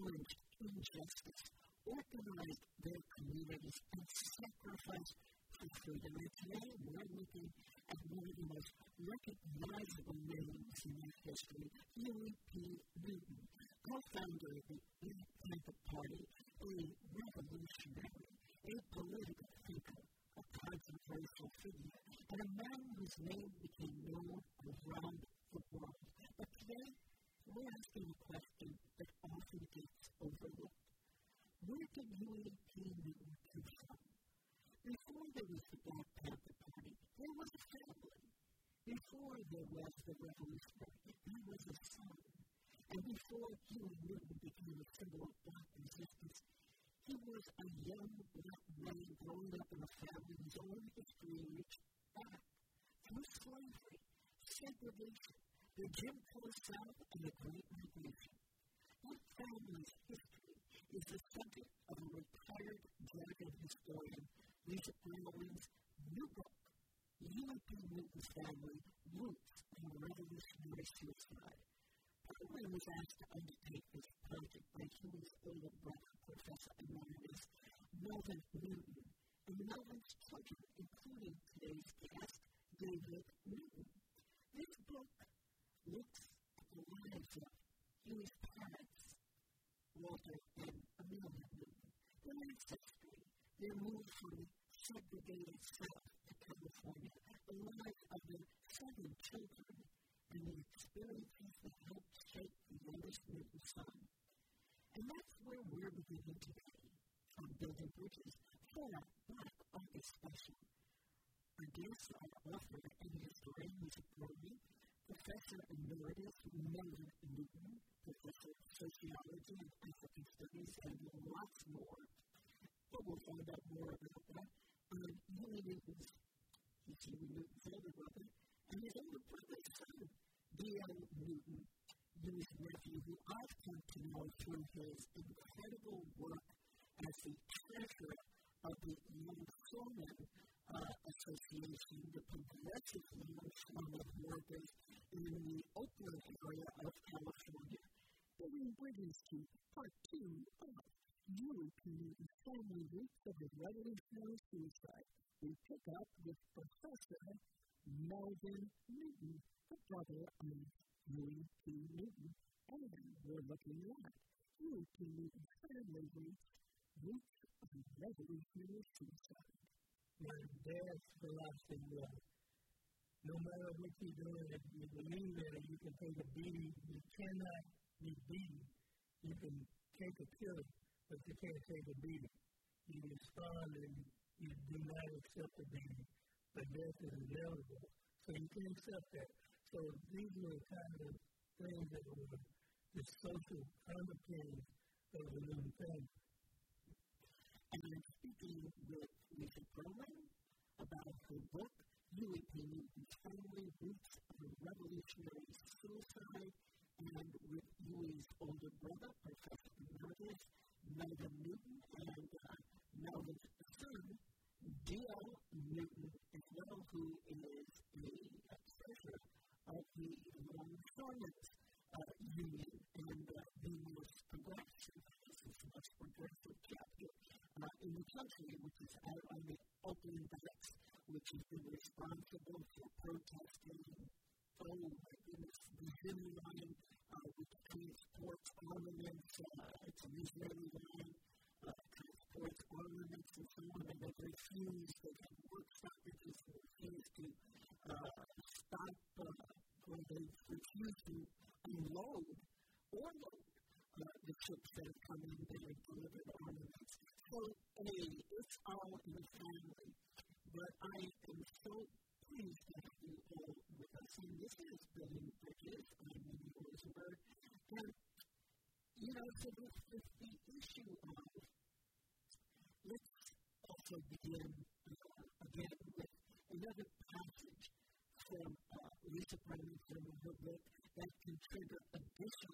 challenged injustice, organized their communities, and sacrificed for freedom. And today, we're looking at one of the most recognizable names in that history, Huey P. Newton, co-founder of the Black Panther Party, a revolutionary, a political thinker, a controversial figure, and a man whose name became known around the world. But today, we're asking a question that often gets overlooked. Where did Huey P. Newton come from? Before there was the Black Panther Party, there was a family. Before there was the Revolution, there was a son. And before Huey Newton became a symbol of black resistance, he was a young black man growing up in a family whose own history reached back through slavery, segregation, the Jim Crow South, and the Great Migration. That family's history is the subject of a retired Dragon historian, Lisa Brown's new book, Huey P. Newton's Family, Roots in Revolutionary Suicide. Brown was asked to undertake this project by Huey's older brother, Professor Emeritus Melvin Newton, and Melvin's children, including today's guest, David Newton. This book looks at the lives of Huey's parents, Walter and Amelia Newton, their ancestry, their move from segregated South to California, the lives of their 7 children, and the experiences that helped shape the youngest Newton son. And that's where we're beginning today, on Building Bridges, for our Black August special. Our guests are author and historian Lisa Brody, Professor Emeritus Melvin Newton, Professor of Sociology and African Studies, and lots more. But we'll find out more about that. Huey Newton's older brother, and his older brother's son, D.L. Newton, Huey's nephew, who I've come to know through his incredible work as the treasurer of the Longshoremen Association, the progressive longshoremen workers in the Oakland area of California. Building Bridges to Part 2 of Huey P. Newton's Family, Roots of the Revolutionary Suicide. We pick up with Professor Melvin Newton, the brother of Huey P. Newton, and we're looking at Huey P. Newton's Family, Roots of the Revolutionary Suicide. My dad's philosophy was, no matter what you're doing, if you believe in it, you can take a beating. You cannot be beaten. You can take a killing, but you can't take a beating. You respond and you do not accept the beating, but death is inevitable. So you can accept that. So these were the kind of things that were the social underpinnings of the Newton family. And I'm speaking with Lisa Perlman about her book, Huey P. Newton's Family, Roots of the Revolutionary Suicide, and with Huey's older brother, Professor Emeritus Melvin Newton, and Melvin's son, D.L. Newton, as well, who is a treasurer of the Longshoremen Union, and the most progressive chapter in the country, which is out on the Oakland Docks, which has been responsible for protesting, my goodness, the Zimmy line, which transports armaments, it's an Israeli line, transports armaments and so on, and they refuse, they have work stoppages, they refuse to stop, or they refuse to unload or load the ships that have come in there and delivered armaments. So, it's all in the family. But I am so pleased to have you all with us. And this is Building Bridges. I'm Mindy Rosenberg. And, so the issue of, let's also begin